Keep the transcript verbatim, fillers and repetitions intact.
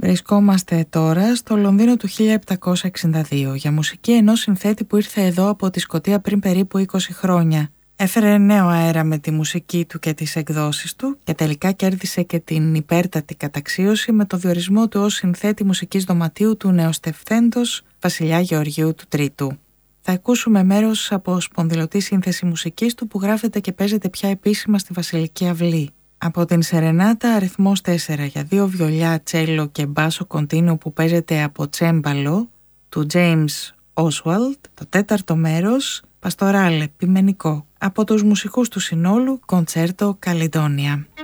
Βρισκόμαστε τώρα στο Λονδίνο του χίλια επτακόσια εξήντα δύο για μουσική ενός συνθέτη που ήρθε εδώ από τη Σκωτία πριν περίπου είκοσι χρόνια. Έφερε νέο αέρα με τη μουσική του και τις εκδόσεις του και τελικά κέρδισε και την υπέρτατη καταξίωση με το διορισμό του ως συνθέτη μουσικής δωματίου του νεοστευθέντος βασιλιά Γεωργίου του Τρίτου. Θα ακούσουμε μέρος από σπονδυλωτή σύνθεση μουσικής του που γράφεται και παίζεται πια επίσημα στη Βασιλική Αυλή. Από την Σερενάτα αριθμός τέσσερα για δύο βιολιά, τσέλο και μπάσο κοντίνο που παίζεται από τσέμπαλο του James Oswald, το τέταρτο μέρος Παστοράλε, ποιμενικό, από τους μουσικούς του συνόλου Κοντσέρτο Καλλιδόνια.